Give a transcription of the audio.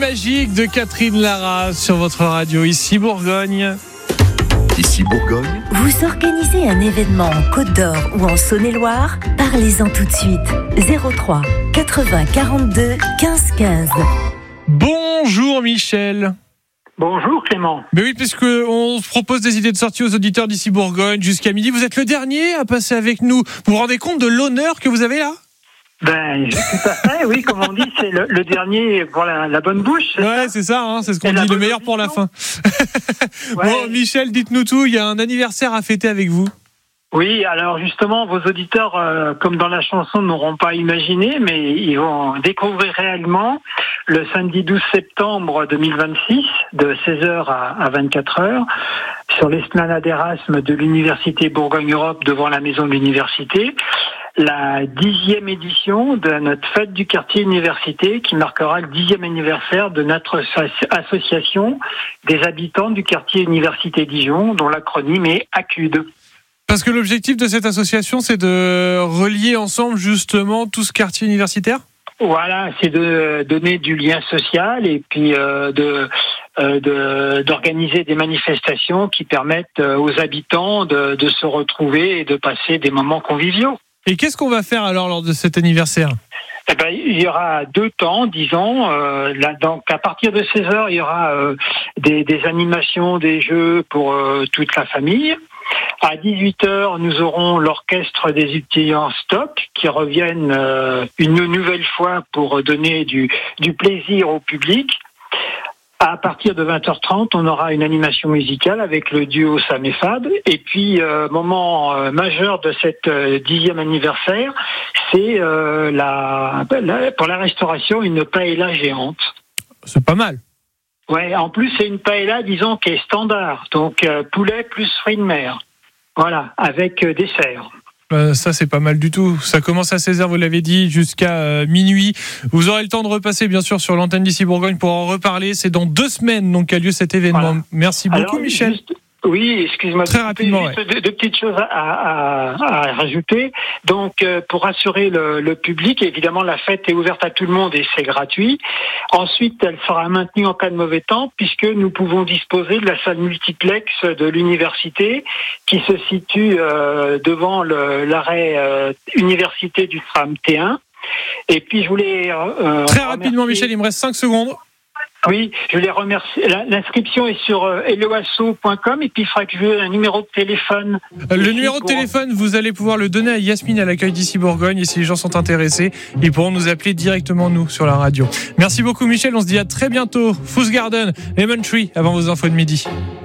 magique de Catherine Lara sur votre radio, ici Bourgogne. Ici Bourgogne. Vous organisez un événement en Côte d'Or ou en Saône-et-Loire? Parlez-en tout de suite. 03 80 42 15 15. Bonjour Michel. Bonjour Clément. Mais oui, puisque on propose des idées de sortie aux auditeurs d'ici Bourgogne jusqu'à midi. Vous êtes le dernier à passer avec nous. Vous vous rendez compte de l'honneur que vous avez là? Ben, tout à fait, oui, comme on dit, c'est le dernier pour la bonne bouche. C'est ça, hein, c'est ce qu'on dit, le meilleur pour la fin. Ouais. Bon, Michel, dites-nous tout, il y a un anniversaire à fêter avec vous. Oui, alors justement, vos auditeurs, comme dans la chanson, n'auront pas imaginé, mais ils vont découvrir réellement le samedi 12 septembre 2026, de 16h à 24h, sur l'esplanade Erasme de l'Université Bourgogne-Europe devant la maison de l'université, la 10e édition de notre fête du quartier université qui marquera le 10e anniversaire de notre association des habitants du quartier Université Dijon, dont l'acronyme est ACUD. Parce que l'objectif de cette association, c'est de relier ensemble justement tout ce quartier universitaire ? Voilà, c'est de donner du lien social et puis d'organiser des manifestations qui permettent aux habitants de se retrouver et de passer des moments conviviaux. Et qu'est-ce qu'on va faire alors lors de cet anniversaire ? Il y aura 2 temps, disons. Donc à partir de 16h, il y aura des animations, des jeux pour toute la famille. À 18h, nous aurons l'orchestre des étudiants Stock qui reviennent une nouvelle fois pour donner du plaisir au public. À partir de 20h30, on aura une animation musicale avec le duo Sam et Fab. Et puis, moment majeur de cette 10e anniversaire, c'est pour la restauration, une paella géante. C'est pas mal. Ouais, en plus, c'est une paella, disons, qui est standard. Donc, poulet plus fruits de mer. Voilà, avec dessert. Ça, c'est pas mal du tout. Ça commence à 16h, vous l'avez dit, jusqu'à minuit. Vous aurez le temps de repasser, bien sûr, sur l'antenne d'ici Bourgogne pour en reparler. C'est dans 2 semaines donc qu'a lieu cet événement. Voilà. Merci beaucoup, alors, Michel. Oui, excuse-moi. Très rapidement. Juste deux petites choses à rajouter. Donc, pour rassurer le public, évidemment, la fête est ouverte à tout le monde et c'est gratuit. Ensuite, elle sera maintenue en cas de mauvais temps puisque nous pouvons disposer de la salle multiplex de l'université qui se situe devant l'arrêt université du tram T1. Et puis, je voulais... Très rapidement, Michel, il me reste 5 secondes. Oui, je voulais remercier. L'inscription est sur helloasso.com et puis il faudra que je veux un numéro de téléphone. Le numéro de téléphone, vous allez pouvoir le donner à Yasmine à l'accueil d'ici Bourgogne et si les gens sont intéressés, ils pourront nous appeler directement nous sur la radio. Merci beaucoup Michel, on se dit à très bientôt. Foose Garden, Lemon Tree avant vos infos de midi.